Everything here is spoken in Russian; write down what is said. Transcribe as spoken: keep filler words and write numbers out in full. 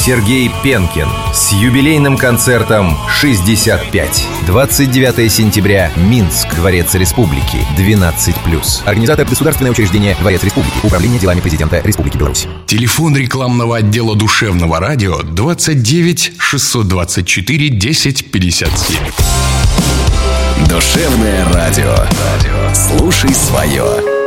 Сергей Пенкин с юбилейным концертом шестьдесят пять. двадцать девятое сентября. Минск. Дворец Республики. двенадцать плюс. Организатор — государственное учреждение Дворец Республики. Управление делами президента Республики Беларусь. Телефон рекламного отдела душевного радио двадцать девять шестьсот двадцать четыре десять пятьдесят семь. Душевное радио. Слушай свое.